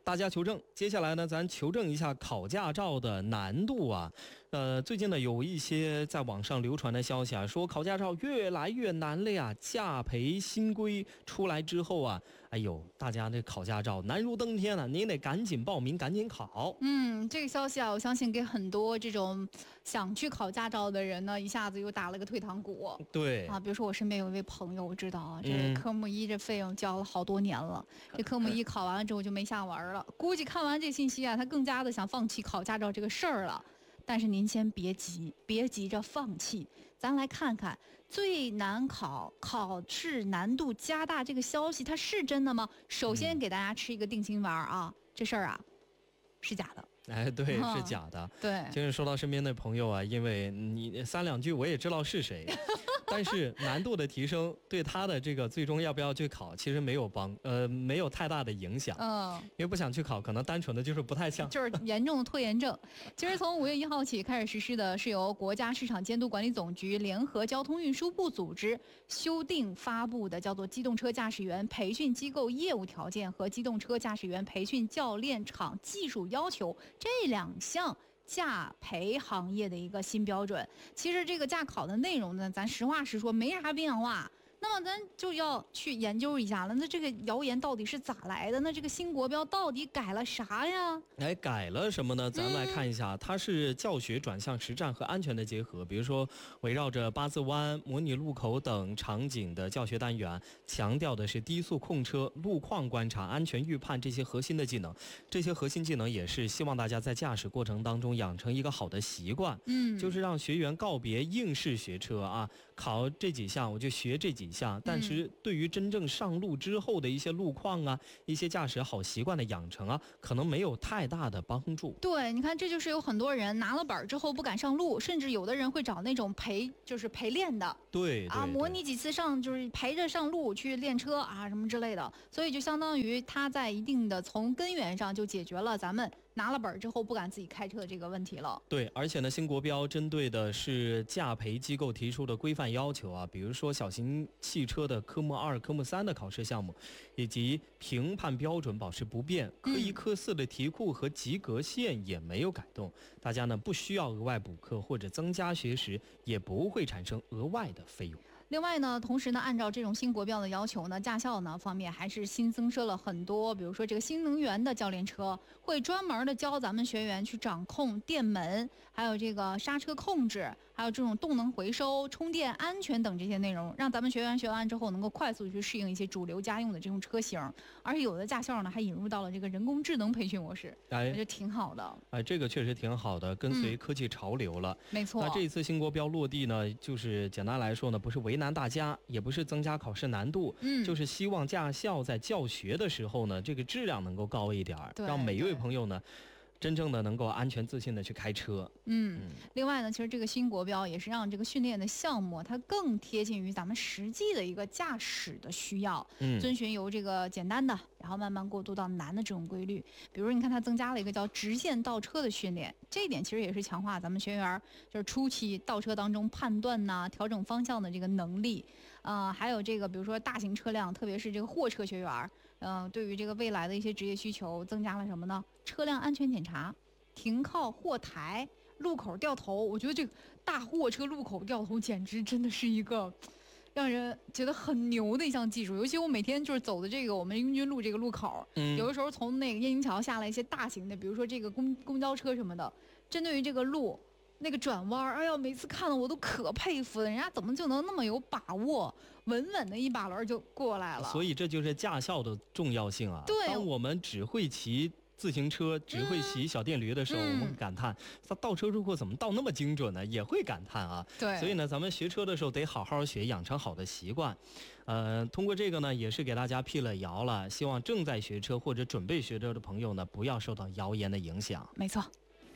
大家求证。接下来呢，咱求证一下考驾照的难度啊。最近呢有一些在网上流传的消息啊，说考驾照越来越难了呀。驾培新规出来之后啊，哎呦，大家这考驾照难如登天啊，您得赶紧报名，赶紧考。 这个消息啊，我相信给很多这种想去考驾照的人呢，一下子又打了个退堂鼓。 对啊，比如说我身边有一位朋友，我知道啊，这科目一这费用交了好多年了，这科目一考完了之后就没下文了。估计看完这信息啊，他更加的想放弃考驾照这个事儿了。但是您先别急，别急着放弃，咱来看看最难考试难度加大这个消息，它是真的吗？首先给大家吃一个定心丸啊，这事儿啊是假的。 哎，对，是假的。 对， 就是说到身边的朋友啊，因为你三两句我也知道是谁，但是难度的提升对他的这个最终要不要去考，其实没有太大的影响。因为不想去考，可能单纯的就是不太像， 就是严重的拖延症。其实从5月1号起开始实施的是由国家市场监督管理总局联合交通运输部组织修订发布的，叫做《机动车驾驶员培训机构业务条件和机动车驾驶员培训教练场技术要求》这2项驾培行业的一个新标准。其实这个驾考的内容呢，咱实话实说没啥变化，那么咱就要去研究一下了。那这个谣言到底是咋来的？那这个新国标到底改了啥呀？ 改了什么呢？咱们来看一下，它是教学转向实战和安全的结合。比如说，围绕着八字弯、模拟路口等场景的教学单元，强调的是低速控车、路况观察、安全预判这些核心的技能。这些核心技能也是希望大家在驾驶过程当中养成一个好的习惯。就是让学员告别应试学车啊，考这几项我就学这几项，但是对于真正上路之后的一些路况啊，一些驾驶好习惯的养成啊，可能没有太大的帮助。 对，你看，这就是有很多人拿了本之后不敢上路，甚至有的人会找那种陪练的。 对啊，模拟几次就是陪着上路去练车啊，什么之类的。所以就相当于他在一定的从根源上就解决了咱们拿了本之后不敢自己开车的这个问题了。 对，而且呢，新国标针对的是驾培机构提出的规范要求啊，比如说小型汽车的科目2、科目3的考试项目，以及评判标准保持不变，科1、科4的题库和及格线也没有改动。大家呢不需要额外补课或者增加学时，也不会产生额外的费用。 另外呢，同时呢，按照这种新国标的要求呢，驾校呢方面还是新增设了很多，比如说这个新能源的教练车，会专门的教咱们学员去掌控电门，还有这个刹车控制，还有这种动能回收、充电安全等这些内容，让咱们学员学完之后能够快速去适应一些主流家用的这种车型。而且有的驾校呢还引入到了这个人工智能培训模式，我觉得挺好的。 这个确实挺好的，跟随科技潮流了。 没错。 那这一次新国标落地呢，就是简单来说呢，不是为难大家，也不是增加考试难度，就是希望驾校在教学的时候呢，这个质量能够高一点，让每一位朋友呢真正的能够安全自信的去开车。 另外呢，其实这个新国标也是让这个训练的项目它更贴近于咱们实际的一个驾驶的需要，遵循由这个简单的然后慢慢过渡到难的这种规律。比如你看它增加了一个叫直线倒车的训练，这一点其实也是强化咱们学员就是初期倒车当中判断呐、调整方向的这个能力。还有这个比如说大型车辆，特别是这个货车学员，对于这个未来的一些职业需求增加了什么呢？车辆安全检查、停靠货台、路口掉头。我觉得这个大货车路口掉头简直真的是一个让人觉得很牛的一项技术。尤其我每天就是走的这个我们英军路这个路口，有的时候从那个燕京桥下来一些大型的，比如说这个公交车什么的，针对于这个路那个转弯，哎呀，每次看了我都可佩服了，人家怎么就能那么有把握，稳稳的一把轮就过来了。 所以这就是驾校的重要性啊。 对， 当我们只会骑自行车，只会骑小电驴的时候，我们感叹它倒车入库怎么倒那么精准呢？也会感叹啊。 对， 所以呢，咱们学车的时候得好好学，养成好的习惯。通过这个呢，也是给大家辟了谣了，希望正在学车或者准备学车的朋友呢，不要受到谣言的影响。 没错。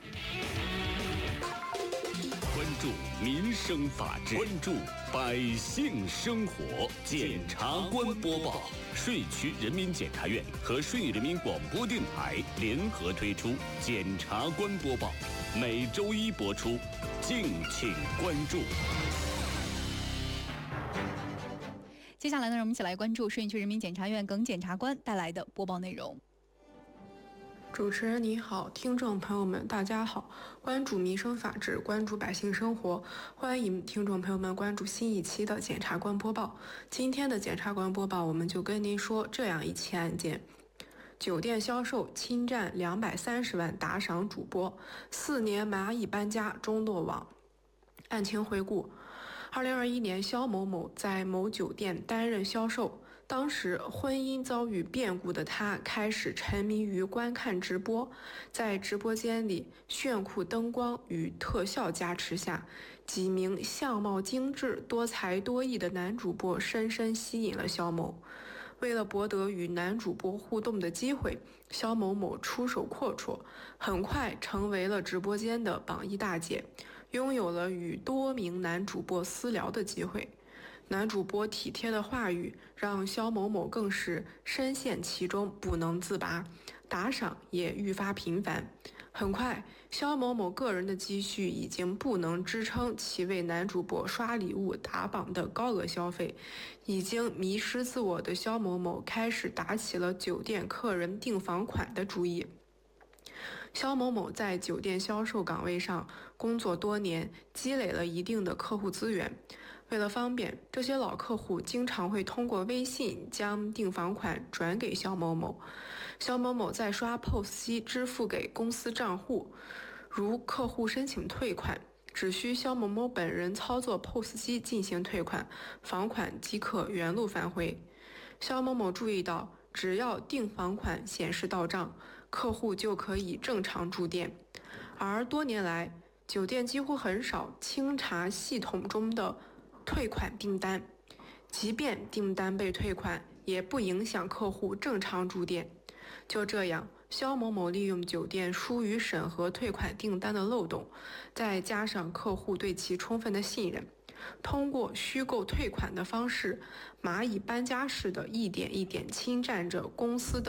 关注民生法治，关注百姓生活。检察官播报，顺义区人民检察院和顺义人民广播电台联合推出检察官播报，每周一播出，敬请关注。 接下来呢，让我们一起来关注顺义区人民检察院耿检察官带来的播报内容。 主持人你好，听众朋友们大家好，关注民生法治，关注百姓生活，欢迎听众朋友们关注新一期的检察官播报。今天的检察官播报，我们就跟您说这样一起案件：酒店销售侵占230万打赏主播，4年蚂蚁搬家终落网。案情回顾：2021年，肖某某在某酒店担任销售。当时婚姻遭遇变故的他开始沉迷于观看直播，在直播间里炫酷灯光与特效加持下，几名相貌精致、多才多艺的男主播深深吸引了肖某。为了博得与男主播互动的机会，肖某某出手阔绰，很快成为了直播间的榜一大姐，拥有了与多名男主播私聊的机会。男主播体贴的话语让肖某某更是深陷其中不能自拔，打赏也愈发频繁。很快，肖某某个人的积蓄已经不能支撑其为男主播刷礼物打榜的高额消费，已经迷失自我的肖某某开始打起了酒店客人订房款的主意。肖某某在酒店销售岗位上工作多年，积累了一定的客户资源。为了方便，这些老客户经常会通过微信将订房款转给肖某某，肖某某再刷 POS 机支付给公司账户。如客户申请退款，只需肖某某本人操作 POS 机进行退款，房款即可原路返回。肖某某注意到，只要订房款显示到账，客户就可以正常住店。而多年来，酒店几乎很少清查系统中的退款订单，即便订单被退款，也不影响客户正常住店。就这样，肖某某利用酒店疏于审核退款订单的漏洞，再加上客户对其充分的信任，通过虚构退款的方式，蚂蚁搬家式的一点一点侵占着公司的